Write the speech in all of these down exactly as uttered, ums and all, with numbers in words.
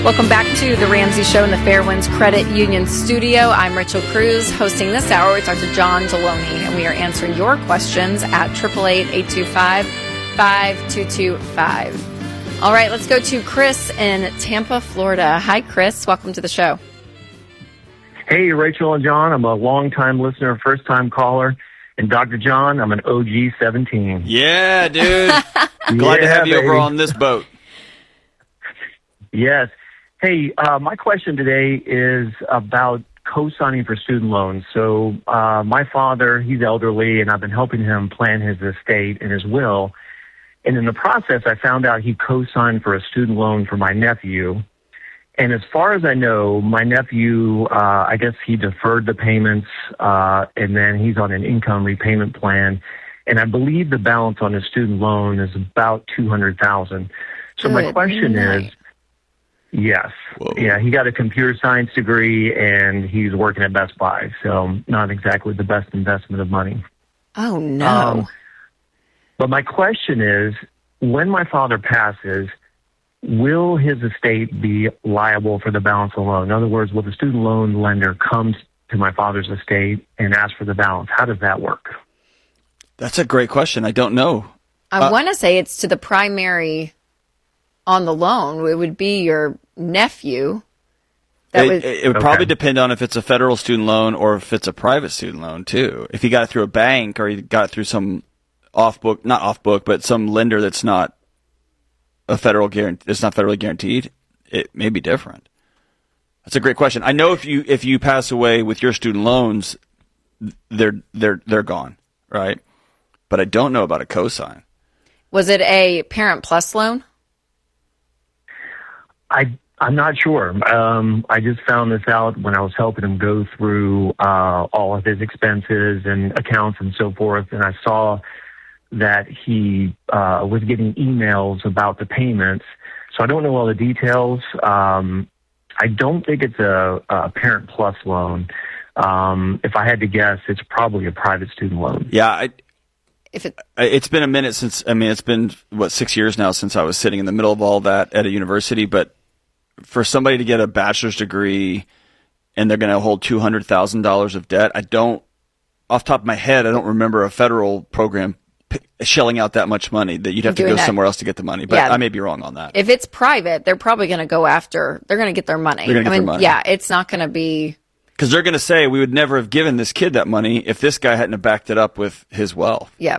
Welcome back to the Ramsey Show in the Fairwinds Credit Union studio. I'm Rachel Cruz. Hosting this hour with Doctor John Deloney, and we are answering your questions at eight eight eight, eight two five, five two two five. All right, let's go to Chris in Tampa, Florida. Hi, Chris. Welcome to the show. Hey, Rachel and John. I'm a long-time listener, first-time caller. And Doctor John, I'm an O G seventeen. Yeah, dude. Glad yeah, to have you baby. over on this boat. Yes. Hey, uh, my question today is about co-signing for student loans. So uh, my father, he's elderly, and I've been helping him plan his estate and his will. And in the process, I found out he co-signed for a student loan for my nephew. And as far as I know, my nephew, uh, I guess he deferred the payments, uh, and then he's on an income repayment plan. And I believe the balance on his student loan is about two hundred thousand dollars. So Good my question night. is, yes. Whoa. Yeah, he got a computer science degree, and he's working at Best Buy, so not exactly the best investment of money. Oh, no. Um, but my question is, when my father passes, will his estate be liable for the balance of the loan? In other words, will the student loan lender come to my father's estate and ask for the balance? How does that work? That's a great question. I don't know. I uh, want to say it's to the primary on the loan. It would be your nephew. That It, would, it, it would Okay. probably depend on if it's a federal student loan or if it's a private student loan, too. If he got it through a bank or he got it through some off-book, not off-book, but some lender that's not a federal guarantee, it's not federally guaranteed, it may be different. That's a great question. I know if you if you pass away with your student loans, they're they're they're gone, right? But I don't know about a cosign. was it a Parent Plus loan? I, I'm not sure. Um, I just found this out when I was helping him go through uh, all of his expenses and accounts and so forth, and I saw that he uh, was getting emails about the payments. So I don't know all the details. Um, I don't think it's a, a Parent Plus loan. Um, if I had to guess, it's probably a private student loan. Yeah, I, If it, it's been a minute since, I mean, it's been, what, six years now since I was sitting in the middle of all that at a university, but for somebody to get a bachelor's degree and they're going to hold two hundred thousand dollars of debt, I don't, off the top of my head, I don't remember a federal program p- shelling out that much money that you'd have to Doing go that. somewhere else to get the money. But Yeah. I may be wrong on that. if it's private, they're probably going to go after, they're going to get their money. They're gonna get I mean, their money. yeah, it's not going to be, Because they're going to say we would never have given this kid that money if this guy hadn't have backed it up with his wealth. yeah.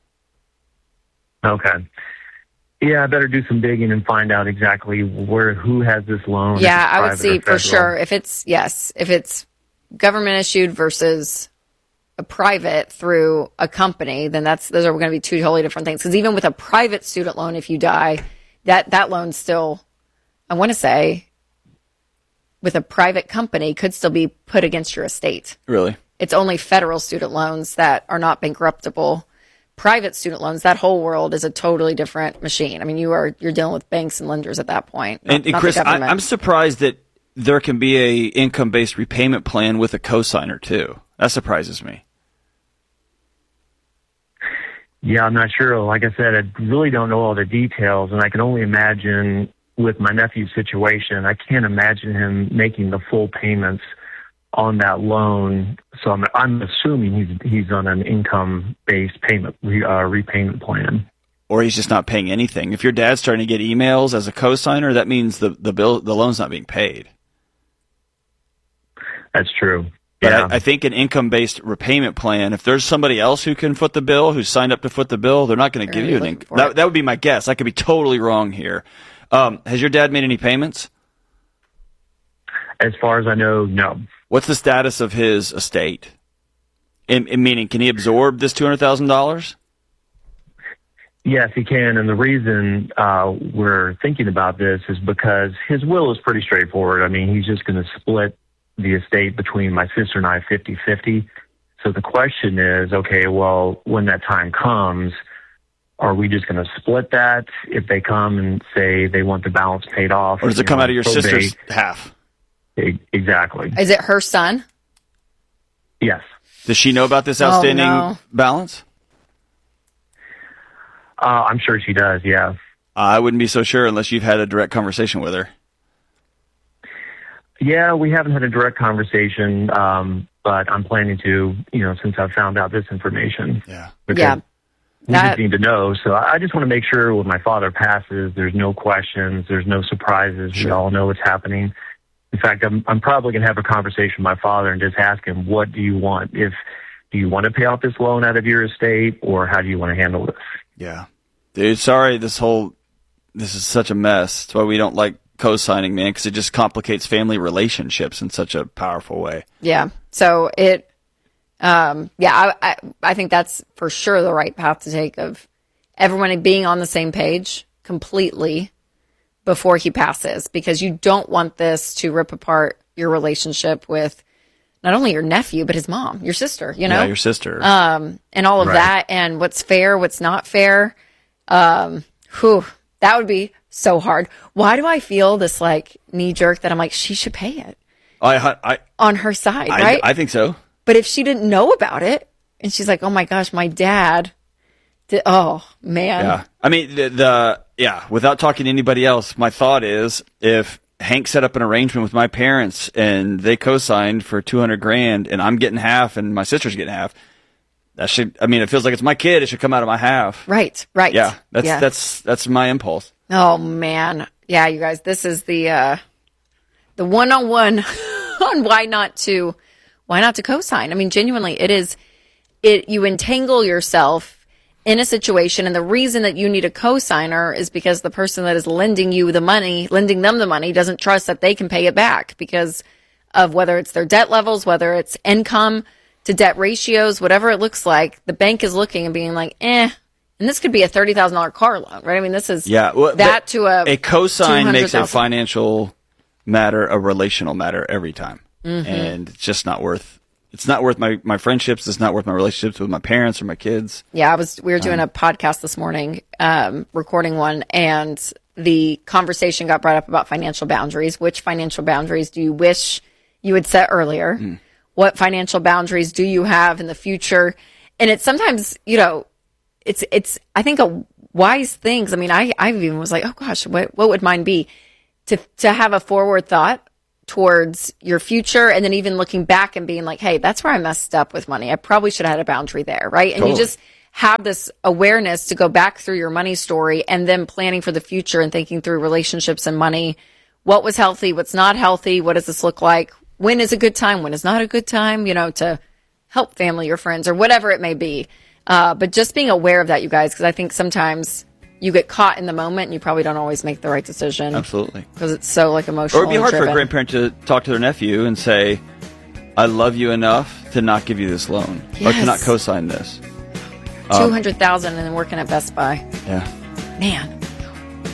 Okay. Yeah, I better do some digging and find out exactly where who has this loan. if Yeah, it's I would private or see for federal. sure if it's, yes, if it's government issued versus a private through a company, then that's, those are going to be two totally different things. Because even with a private student loan, if you die, that, that loan still, I want to say, with a private company could still be put against your estate. Really? It's only federal student loans that are not bankruptable. Private student loans, that whole world is a totally different machine. I mean, you are you're dealing with banks and lenders at that point. Not, And, and not the Chris, I, government. I'm surprised that there can be a income-based repayment plan with a cosigner too. That surprises me. Yeah, I'm not sure. Like I said, I really don't know all the details, and I can only imagine with my nephew's situation, I can't imagine him making the full payments on that loan. So I'm, I'm assuming he's he's on an income-based payment re, uh, repayment plan. Or he's just not paying anything. If your dad's starting to get emails as a cosigner, that means the, the bill the loan's not being paid. That's true. But Yeah. I, I think an income-based repayment plan, if there's somebody else who can foot the bill, who's signed up to foot the bill, they're not going to They're give you an looking income. for That, it. that would be my guess. I could be totally wrong here. Um, has your dad made any payments? As far as I know, no. What's the status of his estate? In, in meaning, can he absorb this two hundred thousand dollars? Yes, he can. And the reason uh, we're thinking about this is because his will is pretty straightforward. I mean, he's just going to split the estate between my sister and I fifty-fifty. So the question is, okay, well, when that time comes, are we just going to split that if they come and say they want the balance paid off? Or does it you come know, out of your probate? sister's half? E- Exactly. Is it her son? Yes. Does she know about this outstanding no. balance? Uh, I'm sure she does, yeah. I wouldn't be so sure unless you've had a direct conversation with her. Yeah, we haven't had a direct conversation, um, but I'm planning to, you know, since I've found out this information. Yeah. Yeah. We That- just need to know. So I just want to make sure when my father passes, there's no questions, there's no surprises. Sure. We all know what's happening. In fact, I'm, I'm probably going to have a conversation with my father and just ask him, what do you want? If do you want to pay off this loan out of your estate, or how do you want to handle this? Yeah. Dude, sorry, this whole, this is such a mess. That's why we don't like co-signing, man, because it just complicates family relationships in such a powerful way. Yeah. So it, um, yeah, I, I, I think that's for sure the right path to take, of everyone being on the same page completely before he passes, because you don't want this to rip apart your relationship with not only your nephew, but his mom, your sister, you know, Yeah, your sister. um, and all of Right. that, and what's fair, what's not fair. Um, whew, that would be so hard. Why do I feel this like knee jerk that I'm like, she should pay it I, I, on her side, I, right? I think so. But if she didn't know about it, and she's like, oh my gosh, my dad did, oh man. Yeah. I mean, the, the, yeah, without talking to anybody else, my thought is if Hank set up an arrangement with my parents and they co-signed for two hundred grand and I'm getting half and my sister's getting half, that should, I mean, it feels like it's my kid. It should come out of my half. Right, right. Yeah. That's, Yeah. that's, that's my impulse. Oh man. Yeah, you guys, this is the, uh, the one-on-one on why not to, why not to co-sign. I mean, genuinely, it is, it, you entangle yourself in a situation, and the reason that you need a co-signer is because the person that is lending you the money, lending them the money, doesn't trust that they can pay it back because of whether it's their debt levels, whether it's income to debt ratios, whatever it looks like. The bank is looking and being like, eh. And this could be a thirty thousand dollars car loan, right? I mean, this is Yeah. Well, that but to a a cosign makes a two hundred thousand. financial matter a relational matter every time. Mm-hmm. And it's just not worth, it's not worth my, my friendships. It's not worth my relationships with my parents or my kids. Yeah, I was. We were doing a podcast this morning, um, recording one, and the conversation got brought up about financial boundaries. Which financial boundaries do you wish you had set earlier? Mm. What financial boundaries do you have in the future? And it's sometimes, you know, it's it's. I think a wise thing. 'Cause I mean, I I even was like, oh gosh, what what would mine be? To to have a forward thought towards your future, and then even looking back and being like, hey, that's where I messed up with money. I probably should have had a boundary there, right? And Totally. you just have this awareness to go back through your money story, and then planning for the future and thinking through relationships and money. What was healthy? What's not healthy? What does this look like? When is a good time? When is not a good time? You know, to help family or friends or whatever it may be. Uh, but just being aware of that, you guys, because I think sometimes you get caught in the moment and you probably don't always make the right decision. Absolutely. Because it's so like emotional. Or it'd be hard driven. for a grandparent to talk to their nephew and say, I love you enough to not give you this loan or to Yes. not co-sign this. two hundred thousand and then working at Best Buy. Yeah. Man.